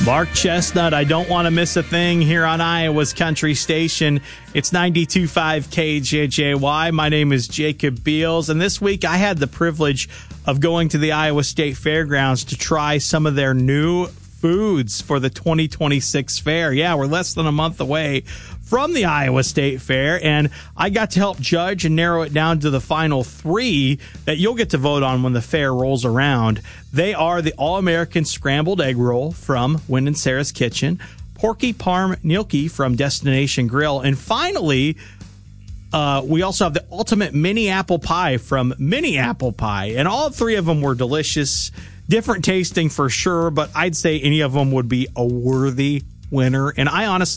Mark Chestnut, I don't want to miss a thing here on Iowa's Country Station. It's 92.5 KJJY. My name is Jacob Beals, and this week I had the privilege of going to the Iowa State Fairgrounds to try some of their new foods for the 2026 fair. Yeah, we're less than a month away from the Iowa State Fair, and I got to help judge and narrow it down to the final three that you'll get to vote on when the fair rolls around. They are the All-American Scrambled Egg Roll from Win and Sarah's Kitchen, Porky Parm Gnocchi from Destination Grill, and finally, we also have the Ultimate Mini Apple Pie from Mini Apple Pie, and all three of them were delicious. Different tasting for sure, but I'd say any of them would be a worthy winner, and I honestly